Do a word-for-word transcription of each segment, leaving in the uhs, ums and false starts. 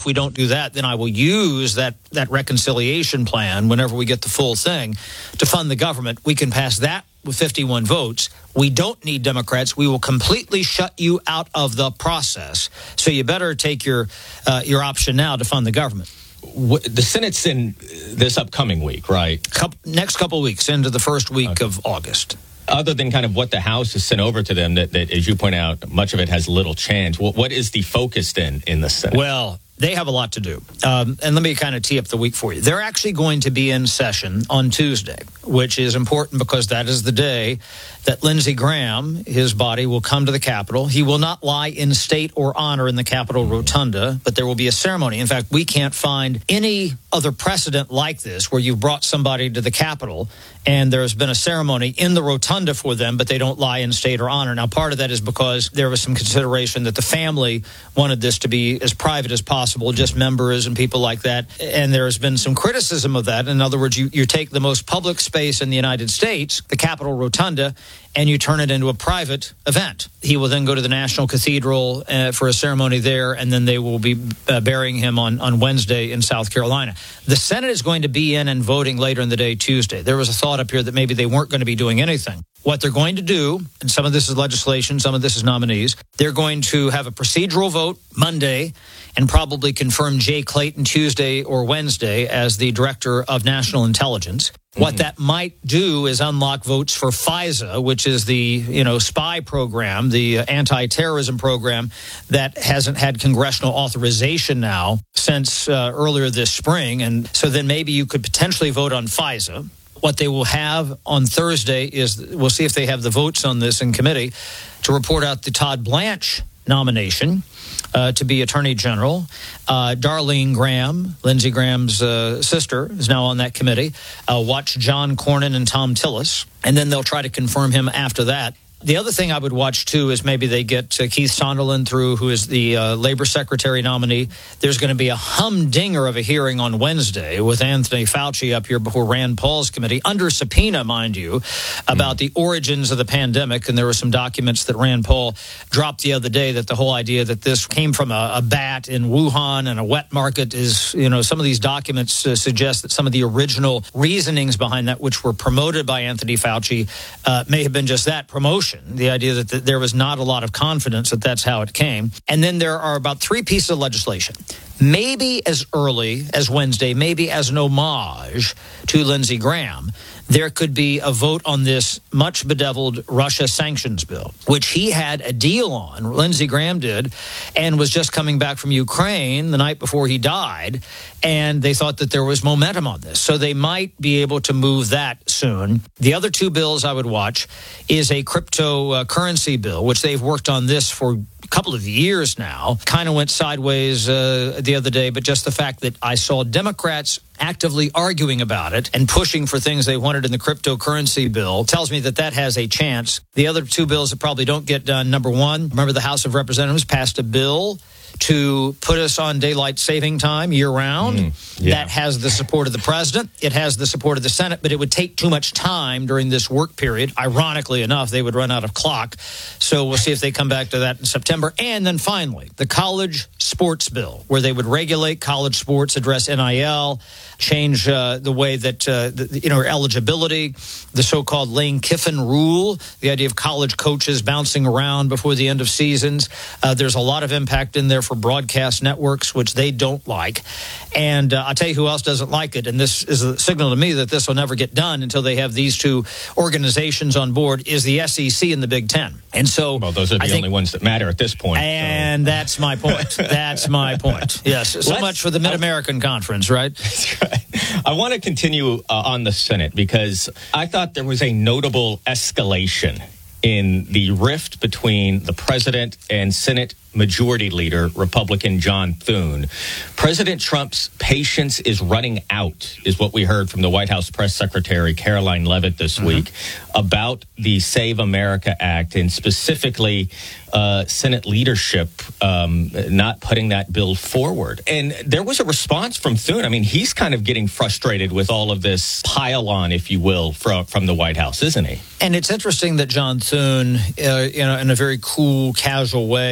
we don't do that, then I will use that, that reconciliation plan whenever we get the full thing to fund the government. We can pass that with fifty-one votes. We don't need Democrats. We will completely shut you out of the process. So you better take your uh, your option now to fund the government. The Senate's in this upcoming week, right? Couple, next couple of weeks, into the first week okay. of August. Other than kind of what the House has sent over to them, that, that as you point out, much of it has little chance. What, what is the focus then in the Senate? Well, they have a lot to do. Um, and let me kind of tee up the week for you. They're actually going to be in session on Tuesday, which is important because that is the day that Lindsey Graham, his body, will come to the Capitol. He will not lie in state or honor in the Capitol Rotunda, but there will be a ceremony. In fact, we can't find any other precedent like this where you've brought somebody to the Capitol and there's been a ceremony in the Rotunda for them, but they don't lie in state or honor. Now, part of that is because there was some consideration that the family wanted this to be as private as possible, just members and people like that. And there has been some criticism of that. In other words, you, you take the most public space in the United States, the Capitol Rotunda, and you turn it into a private event. He will then go to the National Cathedral uh, for a ceremony there, and then they will be uh, burying him on, on Wednesday in South Carolina. The Senate is going to be in and voting later in the day Tuesday. There was a thought up here that maybe they weren't going to be doing anything. What they're going to do, and some of this is legislation, some of this is nominees, they're going to have a procedural vote Monday and probably confirm Jay Clayton Tuesday or Wednesday as the Director of National Intelligence. Mm-hmm. What that might do is unlock votes for FISA, which is the, you know, spy program, the anti-terrorism program that hasn't had congressional authorization now since uh, earlier this spring. And so then maybe you could potentially vote on FISA. What they will have on Thursday is, we'll see if they have the votes on this in committee, to report out the Todd Blanche nomination uh, to be Attorney General. Uh, Darlene Graham, Lindsey Graham's uh, sister, is now on that committee. Uh, watch John Cornyn and Tom Tillis, and then they'll try to confirm him after that. The other thing I would watch, too, is maybe they get uh, Keith Sonderland through, who is the uh, Labor Secretary nominee. There's going to be a humdinger of a hearing on Wednesday with Anthony Fauci up here before Rand Paul's committee, under subpoena, mind you, about the origins of the pandemic. And there were some documents that Rand Paul dropped the other day that the whole idea that this came from a, a bat in Wuhan and a wet market is, you know, some of these documents uh, suggest that some of the original reasonings behind that, which were promoted by Anthony Fauci, uh, may have been just that, promotion. The idea that th- there was not a lot of confidence that that's how it came. And then there are about three pieces of legislation, maybe as early as Wednesday, maybe as an homage to Lindsey Graham. There could be a vote on this much bedeviled Russia sanctions bill, which he had a deal on, Lindsey Graham did, and was just coming back from Ukraine the night before he died, and they thought that there was momentum on this. So they might be able to move that soon. The other two bills I would watch is a cryptocurrency bill, which they've worked on this for a couple of years now. Kind of went sideways uh, the other day, but just the fact that I saw Democrats actively arguing about it and pushing for things they wanted in the cryptocurrency bill tells me that that has a chance. The other two bills that probably don't get done, number one, remember the House of Representatives passed a bill to put us on daylight saving time year-round. Mm, yeah. That has the support of the president. It has the support of the Senate, but it would take too much time during this work period. Ironically enough, they would run out of clock. So we'll see if they come back to that in September. And then finally, the college sports bill, where they would regulate college sports, address N I L, change uh, the way that, uh, the, you know, eligibility, the so-called Lane Kiffin rule, the idea of college coaches bouncing around before the end of seasons. Uh, there's a lot of impact in there for broadcast networks, which they don't like. And uh, I'll tell you who else doesn't like it, and this is a signal to me that this will never get done until they have these two organizations on board, is the S E C and the Big Ten. And so, well, those are the I only think, ones that matter at this point. And so. that's my point. That's my point. Yes, so Let's, much for the Mid-American Conference, right? That's right. I want to continue uh, on the Senate because I thought there was a notable escalation in the rift between the president and Senate Majority Leader, Republican John Thune. President Trump's patience is running out, is what we heard from the White House Press Secretary Caroline Leavitt this mm-hmm. week about the Save America Act, and specifically uh, Senate leadership um, not putting that bill forward. And there was a response from Thune. I mean, he's kind of getting frustrated with all of this pile-on, if you will, from, from the White House, isn't he? And it's interesting that John Thune, uh, you know, in a very cool, casual way, plays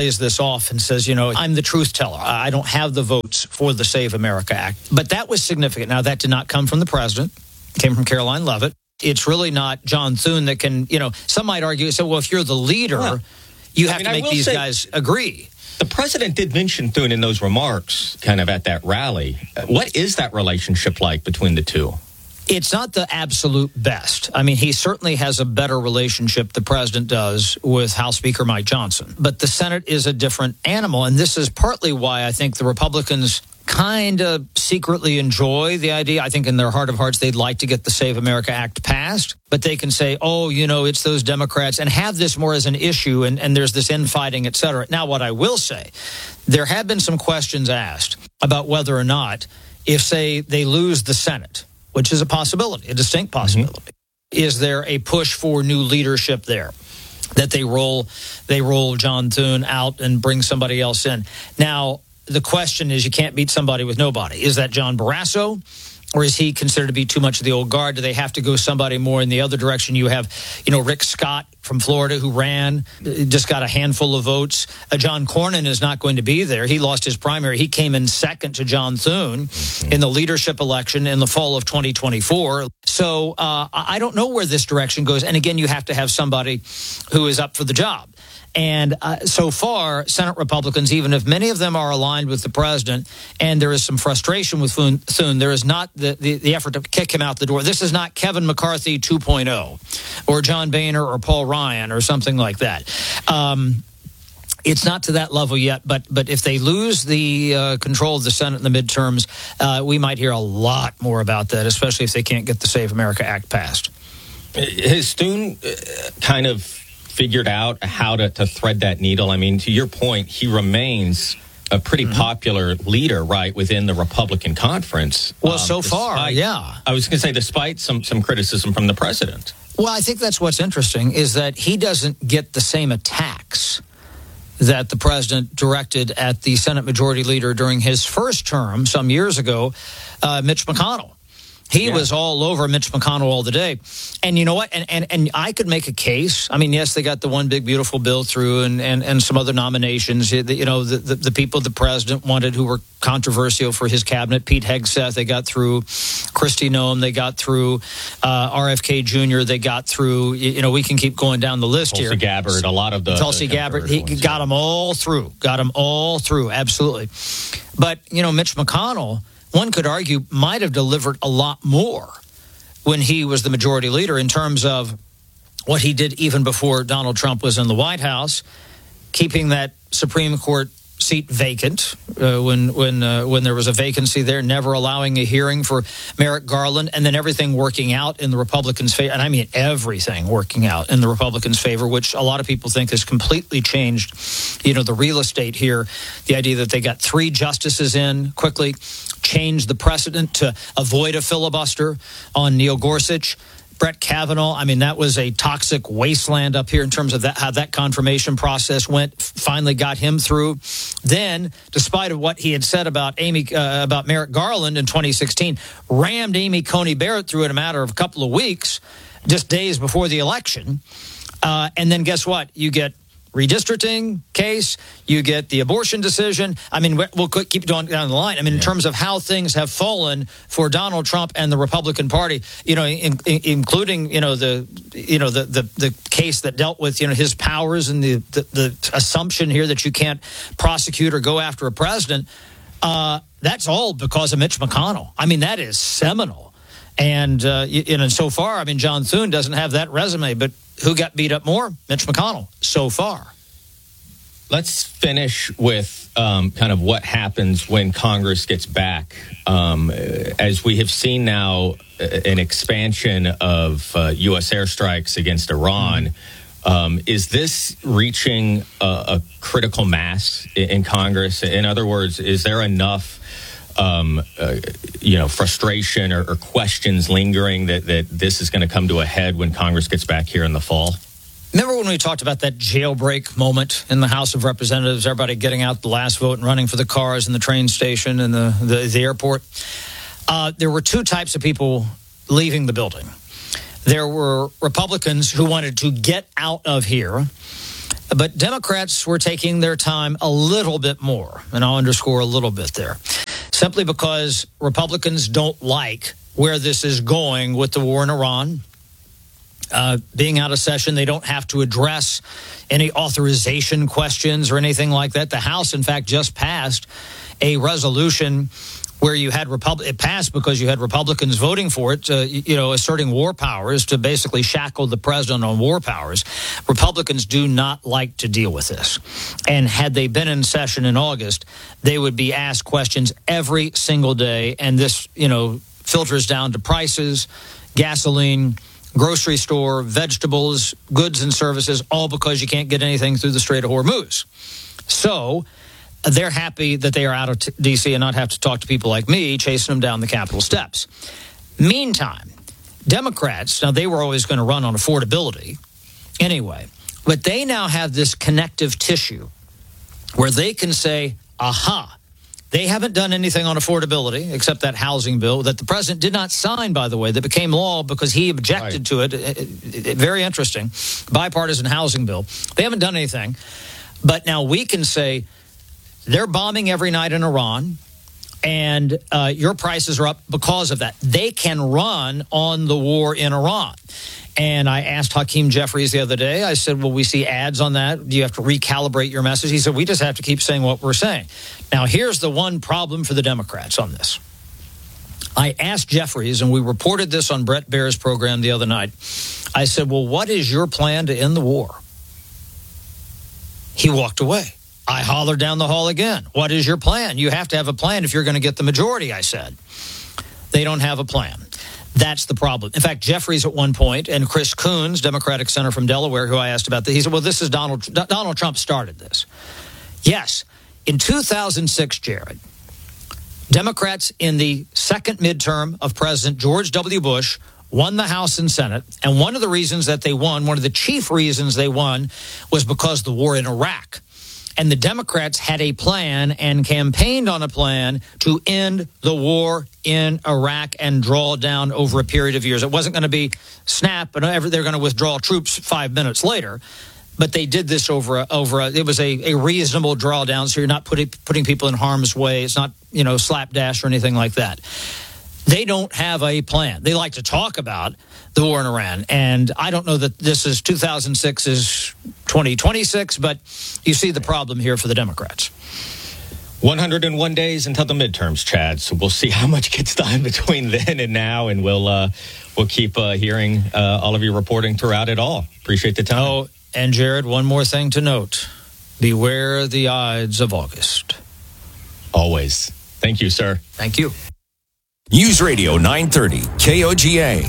plays this off and says, you know, I'm the truth teller. I don't have the votes for the Save America Act. But that was significant. Now, that did not come from the president. It came from Caroline Leavitt. It's really not John Thune that can, you know, some might argue, so, well, if you're the leader, well, you have I mean, to make these say, guys agree. The president did mention Thune in those remarks kind of at that rally. What is that relationship like between the two? It's not the absolute best. I mean, he certainly has a better relationship, the president does, with House Speaker Mike Johnson. But the Senate is a different animal, and this is partly why I think the Republicans kind of secretly enjoy the idea. I think in their heart of hearts, they'd like to get the Save America Act passed, but they can say, oh, you know, it's those Democrats, and have this more as an issue, and, and there's this infighting, et cetera. Now, what I will say, there have been some questions asked about whether or not, if, say, they lose the Senate, which is a possibility, a distinct possibility, mm-hmm. is there a push for new leadership there? That they roll, they roll John Thune out and bring somebody else in. Now, the question is, you can't beat somebody with nobody. Is that John Barrasso, or is he considered to be too much of the old guard? Do they have to go somebody more in the other direction? You have, you know, Rick Scott from Florida, who ran, just got a handful of votes. Uh, John Cornyn is not going to be there. He lost his primary. He came in second to John Thune in the leadership election in the fall of twenty twenty-four. So uh, I don't know where this direction goes. And again, you have to have somebody who is up for the job. And uh, so far, Senate Republicans, even if many of them are aligned with the president, and there is some frustration with Thune, there is not the, the, the effort to kick him out the door. This is not Kevin McCarthy two point oh or John Boehner or Paul Ryan or something like that. Um, It's not to that level yet, but but if they lose the uh, control of the Senate in the midterms, uh, we might hear a lot more about that, especially if they can't get the Save America Act passed. Has Thune uh, kind of figured out how to, to thread that needle? I mean, to your point, he remains a pretty mm-hmm. popular leader, right, within the Republican conference. Well, um, so despite, far, yeah. I was going to say, despite some, some criticism from the president. Well, I think that's what's interesting, is that he doesn't get the same attacks that the president directed at the Senate Majority Leader during his first term some years ago, uh, Mitch McConnell. He yeah. was all over Mitch McConnell all the day. And you know what? And, and and I could make a case. I mean, yes, they got the one big, beautiful bill through and, and, and some other nominations. You know, the, the, the people the president wanted who were controversial for his cabinet. Pete Hegseth, they got through. Kristi Noem, they got through. Uh, R F K Junior, they got through. You know, we can keep going down the list Tulsi here. Tulsi Gabbard, a lot of the Tulsi the Gabbard, he ones, got yeah. them all through. Got them all through, absolutely. But, you know, Mitch McConnell, one could argue, might have delivered a lot more when he was the majority leader in terms of what he did even before Donald Trump was in the White House, keeping that Supreme Court seat vacant uh, when when uh, when there was a vacancy there, never allowing a hearing for Merrick Garland, and then everything working out in the Republicans' favor. And I mean everything working out in the Republicans' favor, which a lot of people think has completely changed, you know, the real estate here. The idea that they got three justices in quickly, changed the precedent to avoid a filibuster on Neil Gorsuch. Brett Kavanaugh, I mean, that was a toxic wasteland up here in terms of that, how that confirmation process went, finally got him through. Then, despite of what he had said about Amy, uh, about Merrick Garland in twenty sixteen, rammed Amy Coney Barrett through in a matter of a couple of weeks, just days before the election. Uh, and then guess what? You get redistricting case, you get the abortion decision. I mean, we'll keep going down the line. I mean, in terms of how things have fallen for Donald Trump and the Republican Party, you know, in, in, including, you know, the, you know, the, the, the case that dealt with, you know, his powers and the, the, the assumption here that you can't prosecute or go after a president. Uh, that's all because of Mitch McConnell. I mean, that is seminal. And, uh, you know, so far, I mean, John Thune doesn't have that resume, but who got beat up more? Mitch McConnell, so far. Let's finish with um, kind of what happens when Congress gets back. Um, as we have seen now, an expansion of uh, U S airstrikes against Iran. Mm-hmm. Um, is this reaching a, a critical mass in, in Congress? In other words, is there enough Um, uh, you know, frustration or, or questions lingering that, that this is going to come to a head when Congress gets back here in the fall? Remember when we talked about that jailbreak moment in the House of Representatives, everybody getting out the last vote and running for the cars in the train station and the, the, the airport? Uh, there were two types of people leaving the building. There were Republicans who wanted to get out of here But Democrats were taking their time a little bit more, and I'll underscore a little bit there, simply because Republicans don't like where this is going with the war in Iran. Uh, being out of session, they don't have to address any authorization questions or anything like that. The House, in fact, just passed a resolution where you had Repub- it passed because you had Republicans voting for it, uh, you know, asserting war powers to basically shackle the president on war powers. Republicans do not like to deal with this. And had they been in session in August, they would be asked questions every single day. And this, you know, filters down to prices, gasoline, grocery store, vegetables, goods and services, all because you can't get anything through the Strait of Hormuz. So they're happy that they are out of D C and not have to talk to people like me chasing them down the Capitol steps. Meantime, Democrats, now they were always going to run on affordability anyway, but they now have this connective tissue where they can say, aha, they haven't done anything on affordability except that housing bill that the president did not sign, by the way, that became law because he objected right. to it. It, it, it. Very interesting. Bipartisan housing bill. They haven't done anything. But now we can say they're bombing every night in Iran, and uh, your prices are up because of that. They can run on the war in Iran. And I asked Hakeem Jeffries the other day, I said, well, we see ads on that. Do you have to recalibrate your message? He said, we just have to keep saying what we're saying. Now, here's the one problem for the Democrats on this. I asked Jeffries, and we reported this on Brett Baer's program the other night. I said, well, what is your plan to end the war? He walked away. I hollered down the hall again. What is your plan? You have to have a plan if you're going to get the majority, I said. They don't have a plan. That's the problem. In fact, Jeffries at one point, and Chris Coons, Democratic senator from Delaware, who I asked about this, he said, well, this is Donald, Donald Trump started this. Yes. In two thousand six, Jared, Democrats in the second midterm of President George W. Bush won the House and Senate. And one of the reasons that they won, one of the chief reasons they won, was because of the war in Iraq. And the Democrats had a plan and campaigned on a plan to end the war in Iraq and draw down over a period of years. It wasn't going to be snap, and they're going to withdraw troops five minutes later. But they did this over a, over a, it was a, a reasonable drawdown, so you're not putting putting people in harm's way. It's not, you know, slapdash or anything like that. They don't have a plan. They like to talk about the war in Iran. And I don't know that this is two thousand six is twenty twenty-six, but you see the problem here for the Democrats. one hundred one days until the midterms, Chad. So we'll see how much gets done between then and now. And we'll uh, we'll keep uh, hearing uh, all of your reporting throughout it all. Appreciate the time. Oh, and Jared, one more thing to note. Beware the Ides of August. Always. Thank you, sir. Thank you. News Radio nine thirty, K O G A.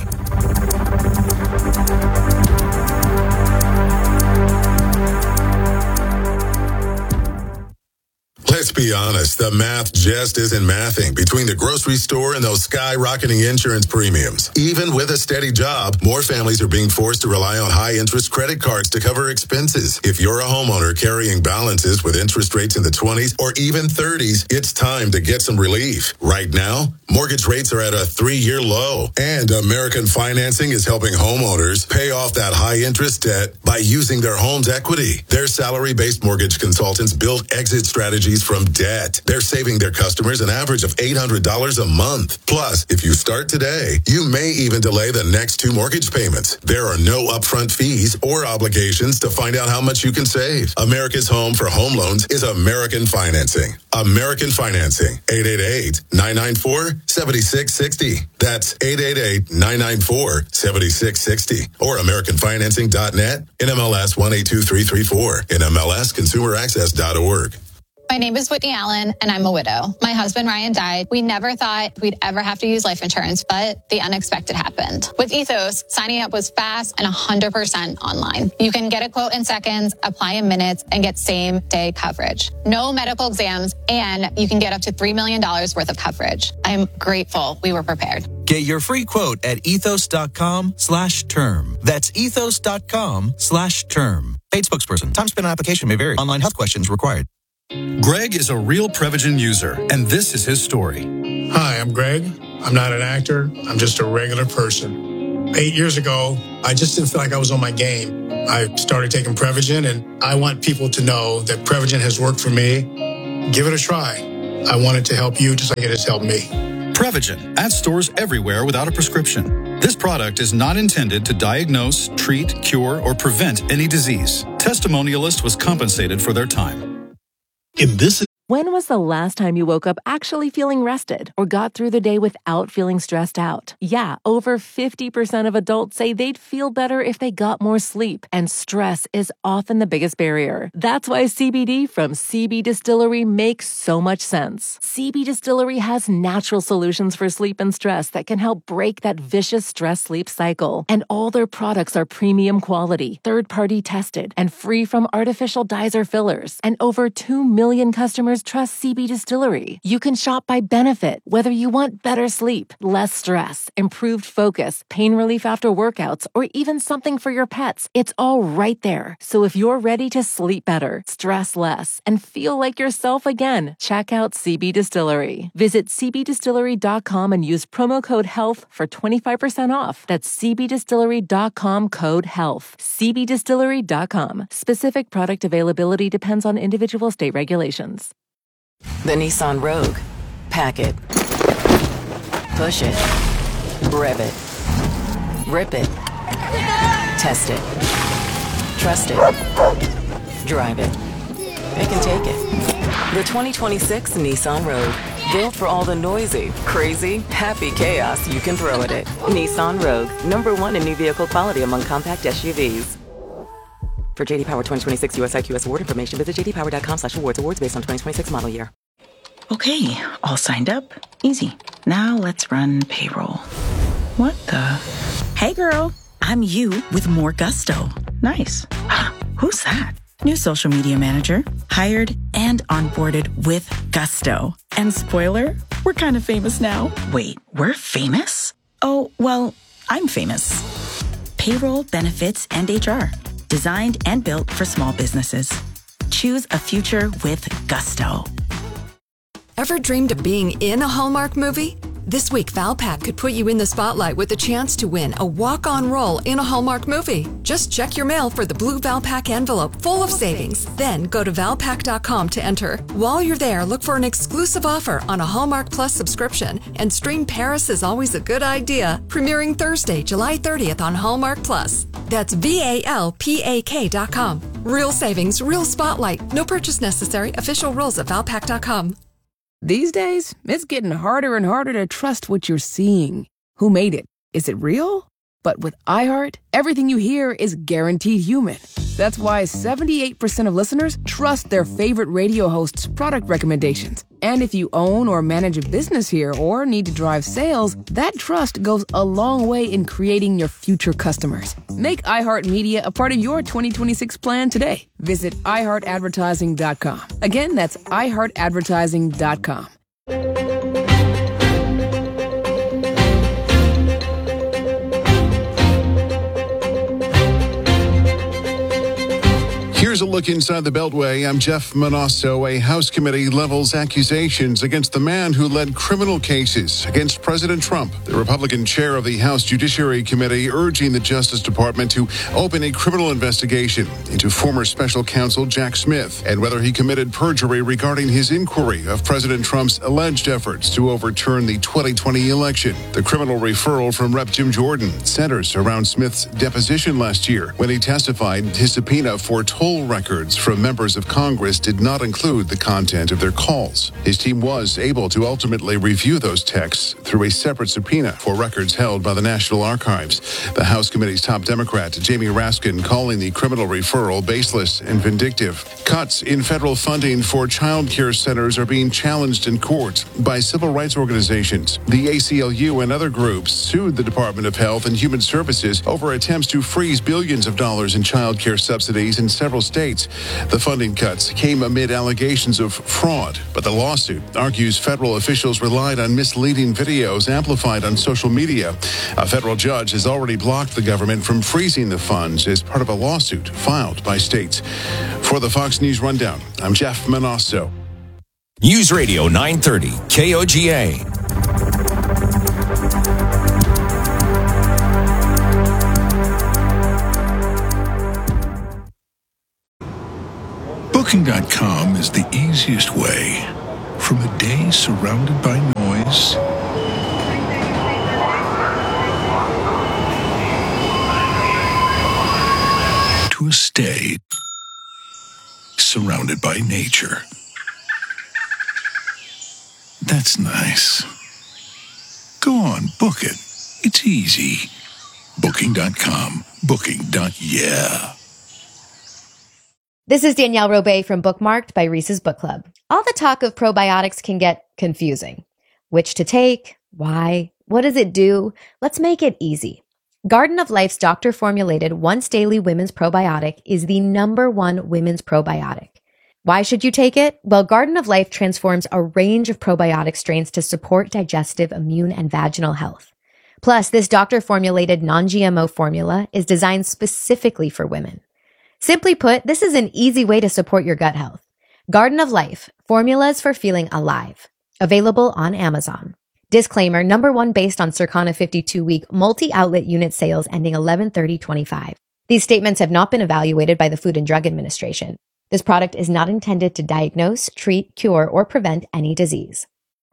Let's be honest, the math just isn't mathing between the grocery store and those skyrocketing insurance premiums. Even with a steady job, more families are being forced to rely on high-interest credit cards to cover expenses. If you're a homeowner carrying balances with interest rates in the twenties or even thirties, it's time to get some relief. Right now, mortgage rates are at a three-year low, and American Financing is helping homeowners pay off that high-interest debt by using their home's equity. Their salary-based mortgage consultants build exit strategies from debt. They're saving their customers an average of eight hundred dollars a month. Plus, if you start today, you may even delay the next two mortgage payments. There are no upfront fees or obligations to find out how much you can save. America's home for home loans is American Financing. American Financing, eight eight eight, nine nine four, seven six six zero. That's eight eight eight, nine nine four, seven six six zero. Or American Financing dot net, N M L S one eight two three three four, N M L S consumer access dot org. My name is Whitney Allen, and I'm a widow. My husband, Ryan, died. We never thought we'd ever have to use life insurance, but the unexpected happened. With Ethos, signing up was fast and one hundred percent online. You can get a quote in seconds, apply in minutes, and get same-day coverage. No medical exams, and you can get up to three million dollars worth of coverage. I'm grateful we were prepared. Get your free quote at ethos.com slash term. That's ethos.com slash term. Paid spokesperson. Time spent on application may vary. Online health questions required. Greg is a real Prevagen user, and this is his story. Hi, I'm Greg. I'm not an actor. I'm just a regular person. Eight years ago, I just didn't feel like I was on my game. I started taking Prevagen, and I want people to know that Prevagen has worked for me. Give it a try. I want it to help you just like it has helped me. Prevagen at stores everywhere without a prescription. This product is not intended to diagnose, treat, cure, or prevent any disease. Testimonialist was compensated for their time. In this When was the last time you woke up actually feeling rested or got through the day without feeling stressed out? Yeah, over fifty percent of adults say they'd feel better if they got more sleep, and stress is often the biggest barrier. That's why C B D from C B Distillery makes so much sense. C B Distillery has natural solutions for sleep and stress that can help break that vicious stress-sleep cycle. And all their products are premium quality, third-party tested, and free from artificial dyes or fillers. And over two million customers trust C B Distillery. You can shop by benefit, whether you want better sleep, less stress, improved focus, pain relief after workouts, or even something for your pets. It's all right there. So if you're ready to sleep better, stress less, and feel like yourself again, check out C B Distillery. Visit c b distillery dot com and use promo code HEALTH for twenty-five percent off. That's c b distillery dot com code HEALTH. c b distillery dot com. Specific product availability depends on individual state regulations. The Nissan Rogue. Pack it. Push it. Rev it. Rip it. Test it. Trust it. Drive it. It can take it. The twenty twenty-six Nissan Rogue. Built for all the noisy, crazy, happy chaos you can throw at it. Nissan Rogue. Number one in new vehicle quality among compact S U Vs. For J D Power twenty twenty-six U S I Q S award information, visit j d power dot com slash awards. Awards based on twenty twenty-six model year. Okay, all signed up. Easy. Now let's run payroll. What the? Hey girl, I'm you with more gusto. Nice. Who's that? New social media manager. Hired and onboarded with gusto. And spoiler, we're kind of famous now. Wait, we're famous? Oh, well, I'm famous. Payroll, benefits, and H R. Designed and built for small businesses. Choose a future with gusto. Ever dreamed of being in a Hallmark movie? This week, Valpak could put you in the spotlight with a chance to win a walk-on role in a Hallmark movie. Just check your mail for the blue Valpak envelope full of savings. Then go to valpak dot com to enter. While you're there, look for an exclusive offer on a Hallmark Plus subscription. And stream Paris is Always a Good Idea, premiering Thursday, July thirtieth on Hallmark Plus. That's V A L P A K dot com. Real savings, real spotlight. No purchase necessary. Official rules at valpak dot com. These days, it's getting harder and harder to trust what you're seeing. Who made it? Is it real? But with iHeart, everything you hear is guaranteed human. That's why seventy-eight percent of listeners trust their favorite radio hosts' product recommendations. And if you own or manage a business here or need to drive sales, that trust goes a long way in creating your future customers. Make iHeartMedia a part of your twenty twenty-six plan today. Visit i heart advertising dot com. Again, that's i heart advertising dot com. Here's a look inside the Beltway. I'm Jeff Manasso. A House committee levels accusations against the man who led criminal cases against President Trump. The Republican chair of the House Judiciary Committee urging the Justice Department to open a criminal investigation into former special counsel Jack Smith and whether he committed perjury regarding his inquiry of President Trump's alleged efforts to overturn the twenty twenty election. The criminal referral from Representative Jim Jordan centers around Smith's deposition last year when he testified his subpoena for toll records from members of Congress did not include the content of their calls. His team was able to ultimately review those texts through a separate subpoena for records held by the National Archives. The House Committee's top Democrat, Jamie Raskin, calling the criminal referral baseless and vindictive. Cuts in federal funding for child care centers are being challenged in court by civil rights organizations. The A C L U and other groups sued the Department of Health and Human Services over attempts to freeze billions of dollars in child care subsidies in several states. The funding cuts came amid allegations of fraud, but the lawsuit argues federal officials relied on misleading videos amplified on social media. A federal judge has already blocked the government from freezing the funds as part of a lawsuit filed by states. For the Fox News Rundown, I'm Jeff Manasso. News Radio nine thirty, K O G A. Booking dot com is the easiest way from a day surrounded by noise to a stay surrounded by nature. That's nice. Go on, book it. It's easy. Booking dot com. Booking. Yeah. This is Danielle Robay from Bookmarked by Reese's Book Club. All the talk of probiotics can get confusing. Which to take? Why? What does it do? Let's make it easy. Garden of Life's doctor-formulated once-daily women's probiotic is the number one women's probiotic. Why should you take it? Well, Garden of Life transforms a range of probiotic strains to support digestive, immune, and vaginal health. Plus, this doctor-formulated non-G M O formula is designed specifically for women. Simply put, this is an easy way to support your gut health. Garden of Life, formulas for feeling alive. Available on Amazon. Disclaimer, number one based on Circana fifty-two week multi-outlet unit sales ending eleven thirty twenty-five. These statements have not been evaluated by the Food and Drug Administration. This product is not intended to diagnose, treat, cure, or prevent any disease.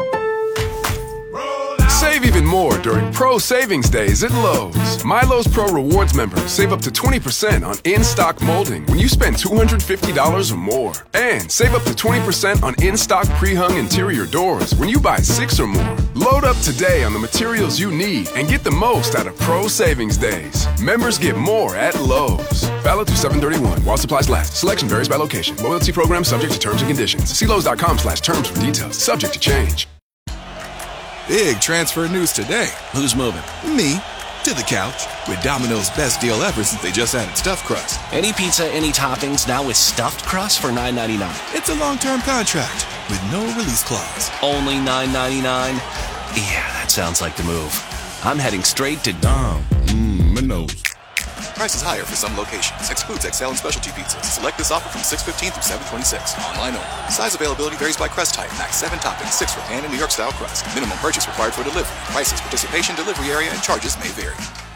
Save even more during Pro Savings Days at Lowe's. Milo's Pro Rewards members save up to twenty percent on in-stock molding when you spend two hundred fifty dollars or more. And save up to twenty percent on in-stock pre-hung interior doors when you buy six or more. Load up today on the materials you need and get the most out of Pro Savings Days. Members get more at Lowe's. Valid through seven thirty-one while supplies last. Selection varies by location. Loyalty program subject to terms and conditions. See Lowe's.com slash terms for details. Subject to change. Big transfer news today. Who's moving? Me. To the couch. With Domino's best deal ever since they just added stuffed crust. Any pizza, any toppings, now with stuffed crust for nine ninety-nine. It's a long-term contract with no release clause. Only nine ninety-nine? Yeah, that sounds like the move. I'm heading straight to Dom. Mmm, Minos. Prices higher for some locations. Excludes X L and specialty pizzas. Select this offer from six fifteen through seven twenty-six. Online only. Size availability varies by crust type. Max seven toppings, six for pan and New York style crust. Minimum purchase required for delivery. Prices, participation, delivery area, and charges may vary.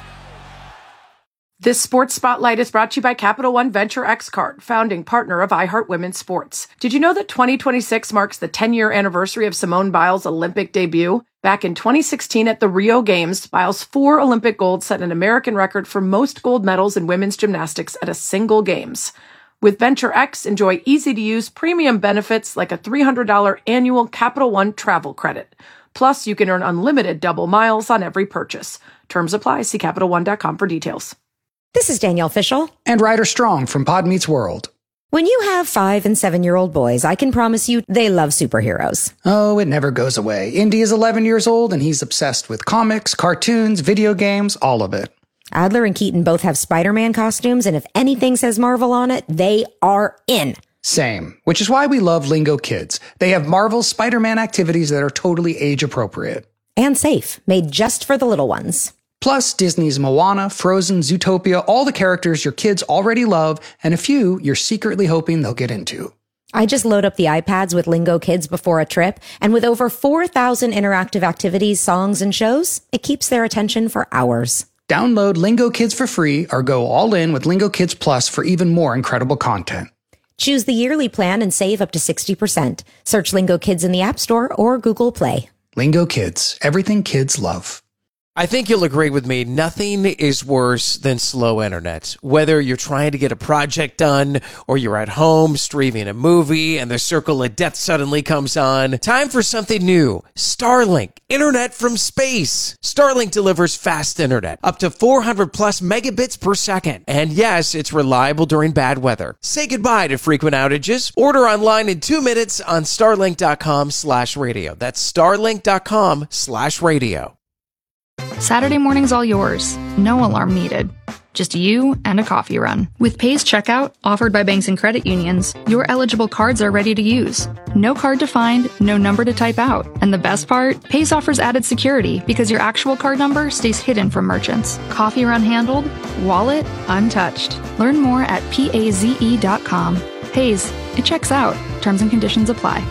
This Sports Spotlight is brought to you by Capital One Venture X Card, founding partner of iHeart Women's Sports. Did you know that twenty twenty-six marks the ten-year anniversary of Simone Biles' Olympic debut? Back in twenty sixteen at the Rio Games, Biles' four Olympic golds set an American record for most gold medals in women's gymnastics at a single Games. With Venture X, enjoy easy-to-use premium benefits like a three hundred dollars annual Capital One travel credit. Plus, you can earn unlimited double miles on every purchase. Terms apply. See Capital One dot com for details. This is Danielle Fishel. And Ryder Strong from Pod Meets World. When you have five and seven-year-old boys, I can promise you they love superheroes. Oh, it never goes away. Indy is eleven years old, and he's obsessed with comics, cartoons, video games, all of it. Adler and Keaton both have Spider-Man costumes, and if anything says Marvel on it, they are in. Same, which is why we love Lingo Kids. They have Marvel's Spider-Man activities that are totally age-appropriate. And safe, made just for the little ones. Plus, Disney's Moana, Frozen, Zootopia, all the characters your kids already love, and a few you're secretly hoping they'll get into. I just load up the iPads with Lingo Kids before a trip, and with over four thousand interactive activities, songs, and shows, it keeps their attention for hours. Download Lingo Kids for free or go all in with Lingo Kids Plus for even more incredible content. Choose the yearly plan and save up to sixty percent. Search Lingo Kids in the App Store or Google Play. Lingo Kids, everything kids love. I think you'll agree with me, nothing is worse than slow internet. Whether you're trying to get a project done or you're at home streaming a movie and the circle of death suddenly comes on, time for something new. Starlink, internet from space. Starlink delivers fast internet, up to four hundred plus megabits per second. And yes, it's reliable during bad weather. Say goodbye to frequent outages. Order online in two minutes on starlink.com slash radio. That's starlink.com slash radio. Saturday morning's all yours. No alarm needed. Just you and a coffee run. With Paze Checkout, offered by banks and credit unions, your eligible cards are ready to use. No card to find, no number to type out. And the best part? Paze offers added security because your actual card number stays hidden from merchants. Coffee run handled, wallet untouched. Learn more at paze dot com. Paze, it checks out. Terms and conditions apply.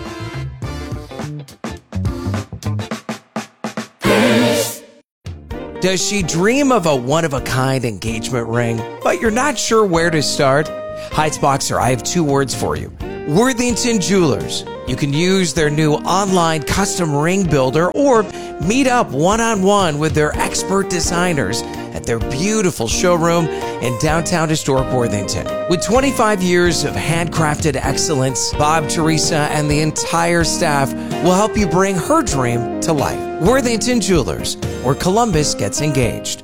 Does she dream of a one-of-a-kind engagement ring, but you're not sure where to start? Heights Boxer, I have two words for you. Worthington Jewelers. You can use their new online custom ring builder or meet up one-on-one with their expert designers at their beautiful showroom in downtown historic Worthington. With twenty-five years of handcrafted excellence, Bob, Teresa, and the entire staff will help you bring her dream to life. Worthington Jewelers, where Columbus gets engaged.